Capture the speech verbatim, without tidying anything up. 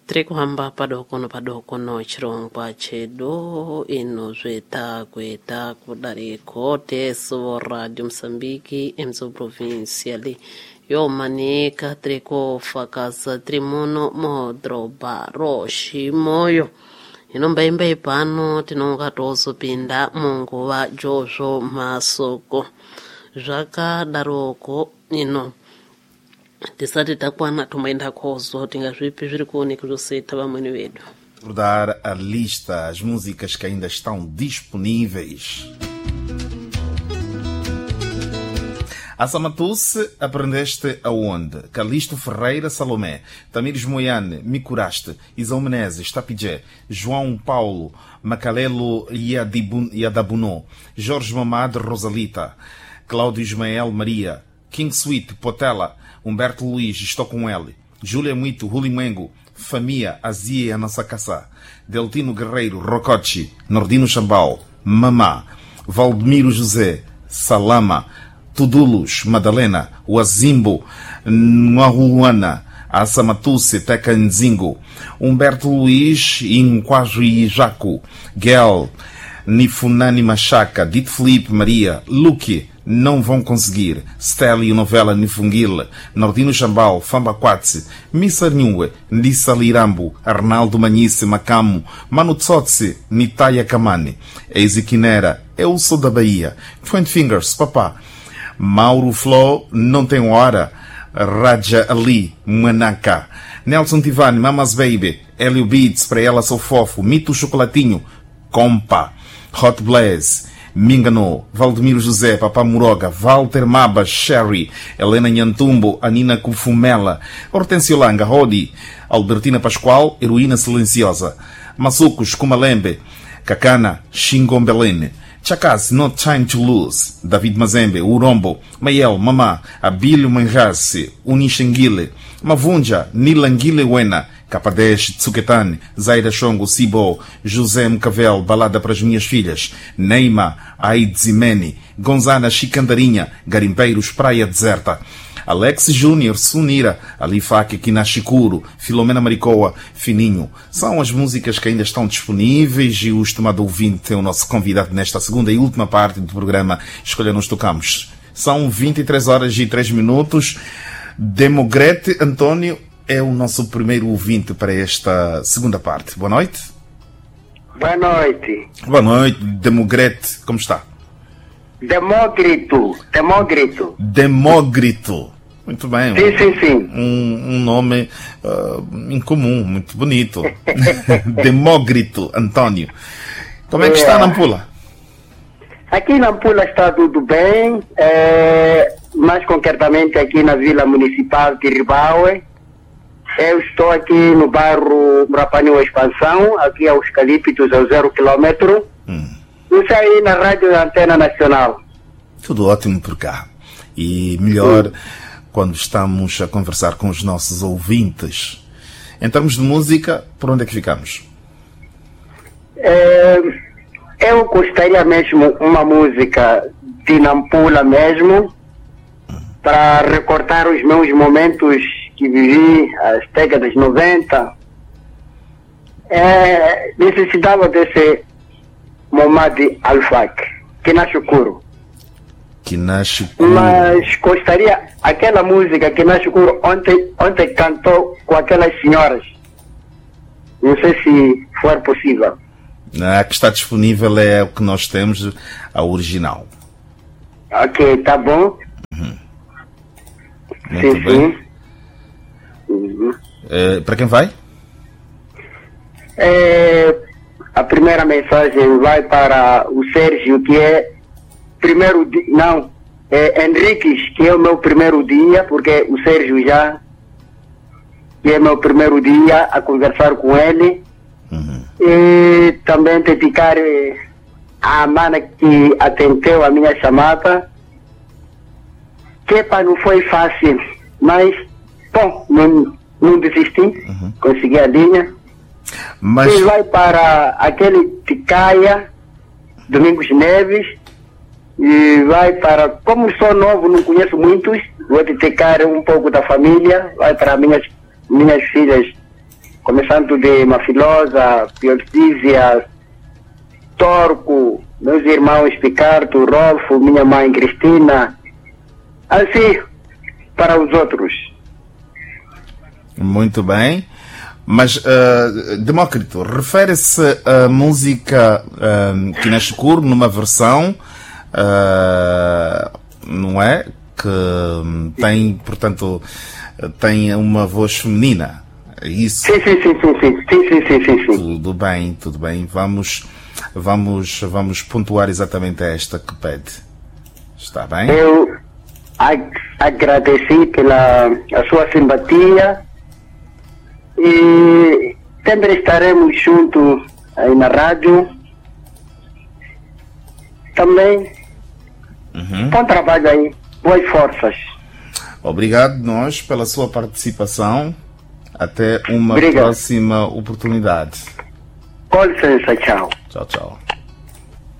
tiri kuhamba padoko no padoko no chirongwa chedu ino zvetakweta kudariko teso Radio Msambiki emzo provinciali yomanika tiri kufakaza tiri muno modroba roshi moyo inombaimba pano tinonga tozopinda munguva jozvo masoko zvakadaroko ino tisati takwana tumaenda kozo tingazvipi zviri kuoneka zvoseta vamweni vedu. Recordar a lista, as músicas que ainda estão disponíveis. A Samatuce aprendeste aonde? Calixto Ferreira Salomé, Tamires Moiane, Micuraste, Isão Menezes, Tapijé, João Paulo, Macalelo Yadabuno, Jorge Mamad Rosalita, Cláudio Ismael Maria, King Sweet Potela, Humberto Luiz, estou com ele, Júlia Muito, Rulimengo, Famia, Azia Anassacassa, Deltino Guerreiro, Rocochi, Nordino Chambal, Mamá, Valdemiro José, Salama, Tudulos, Madalena, Oazimbo, Nhuahuana, Assamatuce, Tecanzingo, Humberto Luiz, Inquaji Jaco, Gel, Nifunani Machaca, Dito Felipe Maria, Luque, não vão conseguir, Stélio Novela Nifungil, Nordino Chambal, Famba Quatse, Missa Nhue, Nissa Lirambo, Arnaldo Manice Macamo, Manu Tsotse, Nitaya Kamane, Ezequinera, Eu Sou da Bahia, Twenty Fingers, Papá, Mauro Flo, Não Tem Hora, Raja Ali, Manaka, Nelson Tivani, Mamas Baby, Hélio Beats, Para Ela Sou Fofo, Mito Chocolatinho, Compa, Hot Blaze, Mingano, Valdemiro José, Papá Muroga, Walter Maba, Sherry, Helena Nhantumbo, Anina Kufumela, Hortêncio Langa, Rodi, Albertina Pascoal, Heroína Silenciosa, Massucos, Kumalembe, Kakana, Xingombelene, Chakaz, No Time to Lose, David Mazembe, Urombo, Mayel, Mamá, Abílio Manjase, Unixanguile, Mavunja, Nilanguile Wena, Capa dez, Tsuketane, Zaira Chongo, Cibo, José Mcavel, Balada para as Minhas Filhas, Neima, Aidzimene, Gonzana Chicandarinha, Garimpeiros, Praia Deserta, Alex Júnior, Sunira, Alifake, Kinashikuro, Filomena Maricoa, Fininho. São as músicas que ainda estão disponíveis e o estimado ouvinte é o nosso convidado nesta segunda e última parte do programa Escolha Nos Tocamos. São vinte e três horas e três minutos. Demogrete Antônio é o nosso primeiro ouvinte para esta segunda parte. Boa noite. Boa noite. Boa noite, Demogrete. Como está? Demógrito. Demógrito. Demógrito. Muito bem. Sim, um, sim, sim. Um, um nome uh, incomum, muito bonito. Demógrito Antônio. Como é que é. está na Nampula? Aqui na Nampula está tudo bem. É, mais concretamente aqui na Vila Municipal de Ribaue. Eu estou aqui no bairro Murapanho Expansão, aqui aos Eucaliptos, ao zero quilômetro. Hum. Isso aí na Rádio Antena Nacional. Tudo ótimo por cá. E melhor hum. quando estamos a conversar com os nossos ouvintes. Em termos de música, por onde é que ficamos? É, eu gostaria mesmo uma música de Nampula mesmo, hum. para recordar os meus momentos que vivi as décadas noventa, é, necessitava desse Momadi Alfak, Kinashukuru. Kinashukuru. Mas gostaria, aquela música Kinashukuru ontem, ontem cantou com aquelas senhoras. Não sei se for possível. A que está disponível é o que nós temos, a original. Ok, tá bom. Uhum. Muito sim, bem. Sim. Uhum. É, para quem vai? É, a primeira mensagem vai para o Sérgio, que é primeiro dia, não, é Henriques, que é o meu primeiro dia, porque o Sérgio já, que é meu primeiro dia a conversar com ele. Uhum. E também dedicar a mana que atendeu a minha chamada, que para não foi fácil, mas bom, não, não desisti, uhum. consegui a linha. Mas... E vai para aquele Ticaia, Domingos Neves, e vai para, como sou novo, não conheço muitos, vou dedicar um pouco da família, vai para minhas, minhas filhas começando de Mafilosa, Piortísia, Torco, meus irmãos Picardo, Rolfo, minha mãe Cristina, assim para os outros. Muito bem. Mas, uh, Demócrito, refere-se à música uh, que nasce escuro numa versão, uh, não é? Que tem, portanto, tem uma voz feminina. É isso? Sim, sim, sim, sim, sim, sim, sim, sim, sim, sim. Tudo bem, tudo bem. Vamos, vamos, vamos pontuar exatamente esta que pede. Está bem? Eu ag- agradeci pela a sua simpatia e sempre estaremos juntos aí na rádio. Também, Uhum. bom trabalho aí, boas forças. Obrigado nós pela sua participação. Até uma Obrigado. próxima oportunidade. Com licença, tchau. Tchau, tchau.